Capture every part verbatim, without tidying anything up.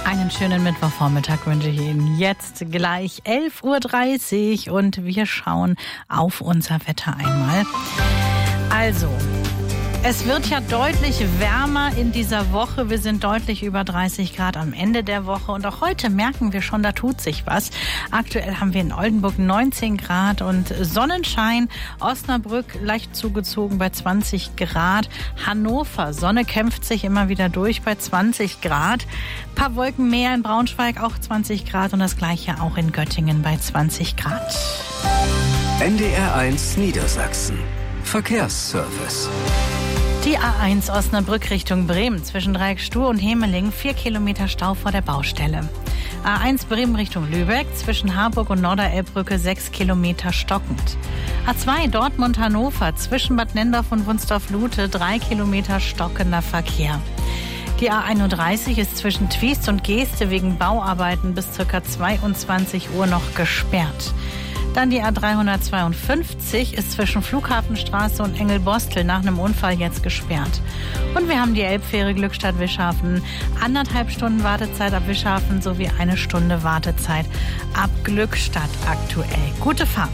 Einen schönen Mittwochvormittag wünsche ich Ihnen. Jetzt gleich elf Uhr dreißig und wir schauen auf unser Wetter einmal. Also, es wird ja deutlich wärmer in dieser Woche. Wir sind deutlich über dreißig Grad am Ende der Woche. Und auch heute merken wir schon, da tut sich was. Aktuell haben wir in Oldenburg neunzehn Grad und Sonnenschein. Osnabrück leicht zugezogen bei zwanzig Grad. Hannover, Sonne kämpft sich immer wieder durch bei zwanzig Grad. Ein paar Wolken mehr in Braunschweig, auch zwanzig Grad. Und das gleiche auch in Göttingen bei zwanzig Grad. N D R eins Niedersachsen. Verkehrsservice. Die A eins Osnabrück Richtung Bremen zwischen Dreieckstuhr und Hemeling, vier Kilometer Stau vor der Baustelle. A eins Bremen Richtung Lübeck zwischen Harburg und Norderelbbrücke, sechs Kilometer stockend. A zwei Dortmund-Hannover zwischen Bad Nendorf und Wunstorf-Lute, drei Kilometer stockender Verkehr. Die A einunddreißig ist zwischen Twiest und Geeste wegen Bauarbeiten bis ca. zweiundzwanzig Uhr noch gesperrt. Dann die A dreihundertzweiundfünfzig ist zwischen Flughafenstraße und Engelbostel nach einem Unfall jetzt gesperrt. Und wir haben die Elbfähre Glückstadt-Wischhafen, anderthalb Stunden Wartezeit ab Wischhafen sowie eine Stunde Wartezeit ab Glückstadt aktuell. Gute Fahrt.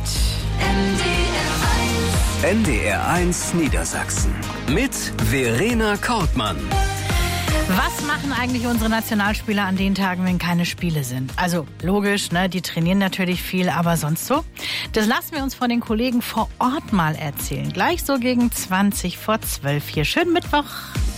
N D R eins Niedersachsen mit Verena Kortmann. Was machen eigentlich unsere Nationalspieler an den Tagen, wenn keine Spiele sind? Also logisch, ne, die trainieren natürlich viel, aber sonst so? Das lassen wir uns von den Kollegen vor Ort mal erzählen. Gleich so gegen zwanzig vor zwölf hier. Schönen Mittwoch.